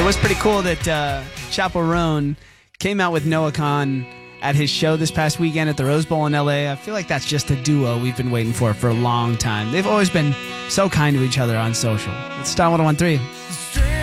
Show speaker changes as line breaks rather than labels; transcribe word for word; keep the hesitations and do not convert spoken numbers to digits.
was pretty cool that uh, Chappell Roan came out with Noah Kahan at his show this past weekend at the Rose Bowl in L A. I feel like that's just a duo we've been waiting for for a long time. They've always been so kind to each other on social. It's Star one oh one three.